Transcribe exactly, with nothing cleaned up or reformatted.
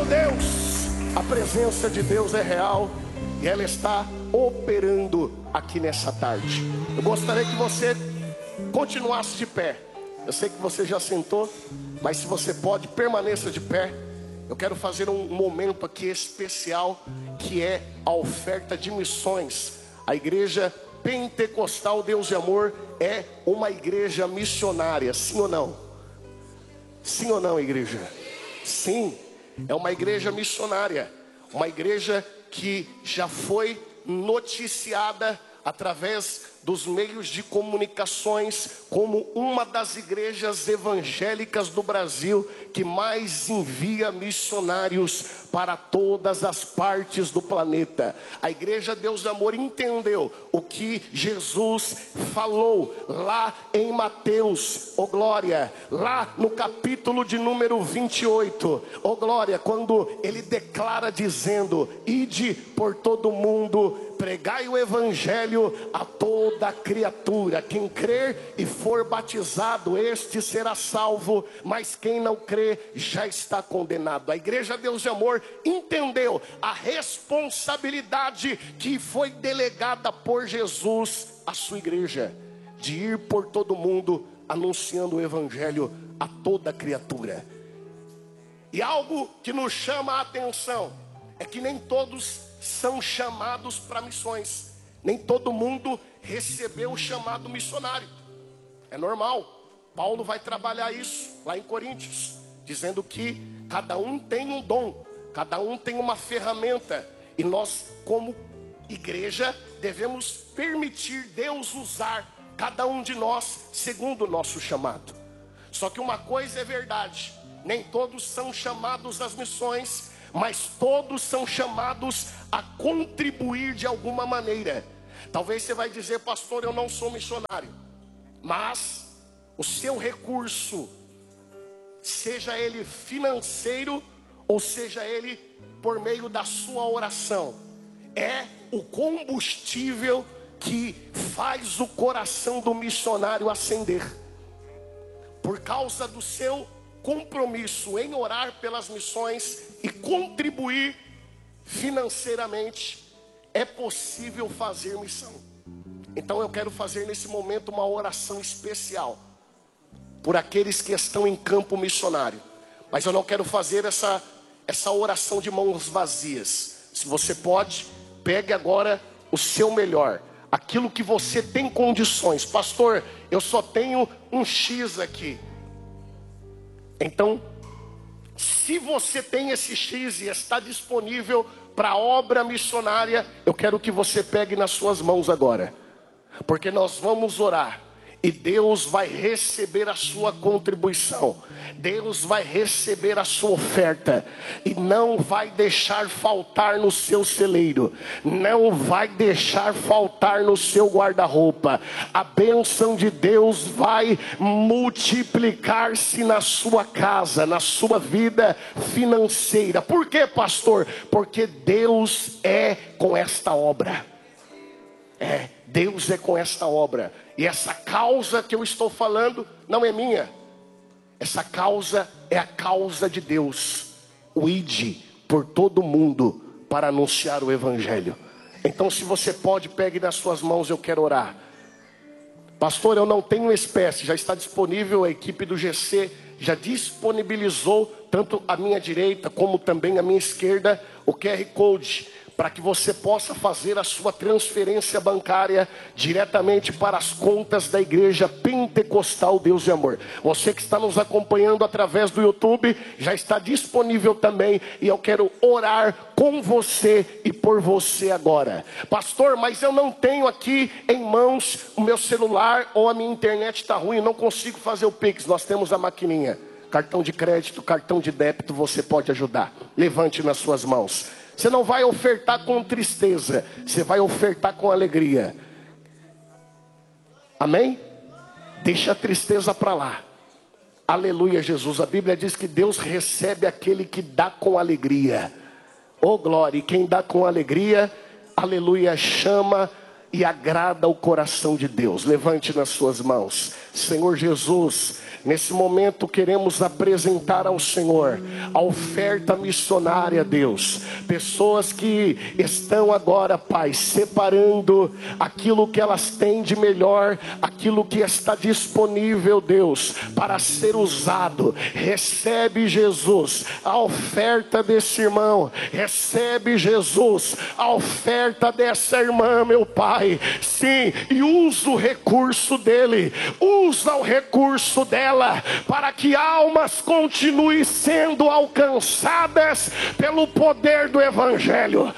Meu Deus, a presença de Deus é real e ela está operando aqui nessa tarde. Eu gostaria que você continuasse de pé. Eu sei que você já sentou, mas se você pode, permaneça de pé. Eu quero fazer um momento aqui especial, que é a oferta de missões. A igreja pentecostal Deus e Amor é uma igreja missionária, sim ou não? Sim ou não, igreja? Sim, é uma igreja missionária, uma igreja que já foi noticiada através dos meios de comunicações como uma das igrejas evangélicas do Brasil que mais envia missionários para todas as partes do planeta. A igreja Deus de Amor entendeu o que Jesus falou lá em Mateus, oh glória, lá no capítulo de número vinte e oito, oh glória, quando ele declara dizendo: ide por todo mundo, pregai o evangelho a toda criatura. Quem crer e for batizado, este será salvo, mas quem não crer já está condenado. A igreja Deus de Amor entendeu a responsabilidade que foi delegada por Jesus à sua igreja, de ir por todo mundo anunciando o evangelho a toda criatura. E algo que nos chama a atenção é que nem todos são chamados para missões. Nem todo mundo recebeu o chamado missionário. É normal. Paulo vai trabalhar isso lá em Coríntios, dizendo que cada um tem um dom, cada um tem uma ferramenta, e nós, como igreja, devemos permitir Deus usar cada um de nós segundo o nosso chamado. Só que uma coisa é verdade: nem todos são chamados às missões, mas todos são chamados a contribuir de alguma maneira. Talvez você vai dizer: pastor, eu não sou missionário. Mas o seu recurso, seja ele financeiro ou seja ele por meio da sua oração, é o combustível que faz o coração do missionário acender. Por causa do seu compromisso em orar pelas missões e contribuir financeiramente, é possível fazer missão. Então eu quero fazer nesse momento uma oração especial por aqueles que estão em campo missionário. Mas eu não quero fazer essa, essa oração de mãos vazias. Se você pode, pegue agora o seu melhor, aquilo que você tem condições. Pastor, eu só tenho um X aqui. Então, se você tem esse X e está disponível para a obra missionária, eu quero que você pegue nas suas mãos agora, porque nós vamos orar e Deus vai receber a sua contribuição, Deus vai receber a sua oferta e não vai deixar faltar no seu celeiro, não vai deixar faltar no seu guarda-roupa. A bênção de Deus vai multiplicar-se na sua casa, na sua vida financeira. Por quê, pastor? Porque Deus é com esta obra. É, Deus é com esta obra. E essa causa que eu estou falando não é minha. Essa causa é a causa de Deus. O ide por todo mundo para anunciar o evangelho. Então, se você pode, pegue nas suas mãos, eu quero orar. Pastor, eu não tenho espécie. Já está disponível, a equipe do G C já disponibilizou, tanto a minha direita como também a minha esquerda, o Q R Code, para que você possa fazer a sua transferência bancária diretamente para as contas da igreja pentecostal Deus de Amor. Você que está nos acompanhando através do YouTube, já está disponível também, e eu quero orar com você e por você agora. Pastor, mas eu não tenho aqui em mãos o meu celular, ou a minha internet está ruim, eu não consigo fazer o Pix. Nós temos a maquininha, cartão de crédito, cartão de débito, você pode ajudar. Levante nas suas mãos. Você não vai ofertar com tristeza, você vai ofertar com alegria. Amém? Deixa a tristeza para lá. Aleluia, Jesus. A Bíblia diz que Deus recebe aquele que dá com alegria. Oh glória, e quem dá com alegria, aleluia, chama e agrada o coração de Deus. Levante nas suas mãos. Senhor Jesus, nesse momento queremos apresentar ao Senhor a oferta missionária, Deus. Pessoas que estão agora, Pai, separando aquilo que elas têm de melhor, aquilo que está disponível, Deus, para ser usado. Recebe, Jesus, a oferta desse irmão. Recebe, Jesus, a oferta dessa irmã, meu Pai. Sim, e usa o recurso dele, usa o recurso dela, para que almas continuem sendo alcançadas pelo poder do Evangelho.